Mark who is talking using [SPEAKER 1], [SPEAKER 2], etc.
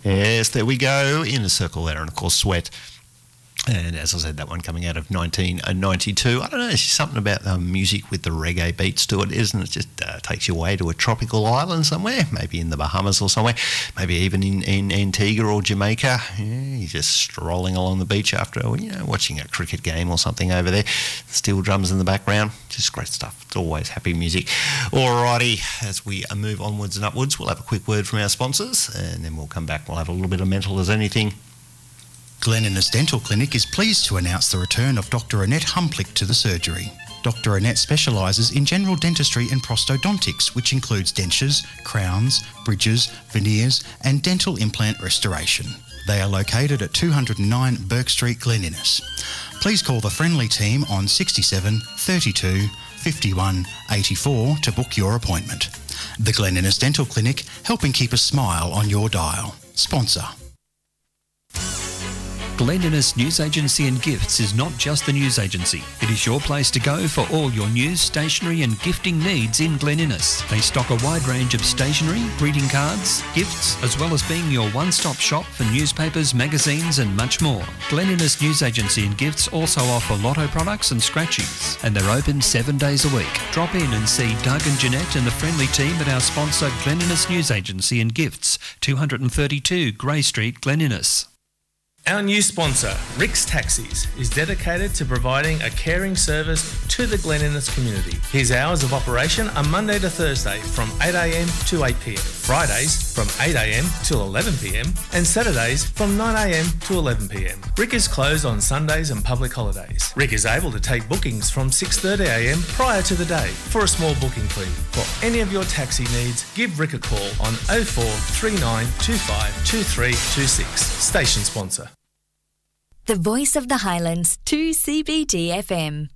[SPEAKER 1] Yes, there we go. Inner Circle there, and of course Sweat. And as I said, that one coming out of 1992. I don't know, there's something about music with the reggae beats to it, isn't it? It just takes you away to a tropical island somewhere, maybe in the Bahamas or somewhere, maybe even in Antigua or Jamaica. Yeah, you're just strolling along the beach after, watching a cricket game or something over there. Steel drums in the background, just great stuff. It's always happy music. Alrighty, as we move onwards and upwards, we'll have a quick word from our sponsors, and then we'll come back. We'll have a little bit of mental as anything.
[SPEAKER 2] Glen Innes Dental Clinic is pleased to announce the return of Dr. Annette Humplick to the surgery. Dr. Annette specialises in general dentistry and prosthodontics, which includes dentures, crowns, bridges, veneers and dental implant restoration. They are located at 209 Burke Street, Glen Innes. Please call the friendly team on 67 32 51 84 to book your appointment. The Glen Innes Dental Clinic, helping keep a smile on your dial. Sponsor.
[SPEAKER 3] Glen Innes News Agency and Gifts is not just the news agency. It is your place to go for all your news, stationery and gifting needs in Glen Innes. They stock a wide range of stationery, greeting cards, gifts, as well as being your one-stop shop for newspapers, magazines and much more. Glen Innes News Agency and Gifts also offer lotto products and scratchies, and they're open 7 days a week. Drop in and see Doug and Jeanette and the friendly team at our sponsor Glen Innes News Agency and Gifts, 232 Grey Street, Glen Innes.
[SPEAKER 4] Our new sponsor, Rick's Taxis, is dedicated to providing a caring service to the Glen Innes community. His hours of operation are Monday to Thursday from 8am to 8pm, Fridays from 8am till 11pm, and Saturdays from 9am to 11pm. Rick is closed on Sundays and public holidays. Rick is able to take bookings from 6:30am prior to the day for a small booking fee. For any of your taxi needs, give Rick a call on 0439 25 2326. Station sponsor.
[SPEAKER 5] The Voice of the Highlands, 2CBD FM.